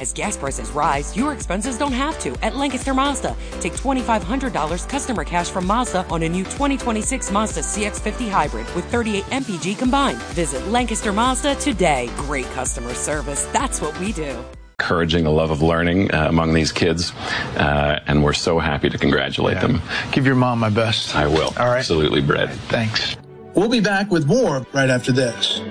As gas prices rise, your expenses don't have to at Lancaster Mazda. Take $2,500 customer cash from Mazda on a new 2026 Mazda CX-50 Hybrid with 38 MPG combined. Visit Lancaster Mazda today. Great customer service. That's what we do. Encouraging a love of learning among these kids, and we're so happy to congratulate them. Give your mom my best. I will. All right. Absolutely, Brett. Thanks. We'll be back with more right after this.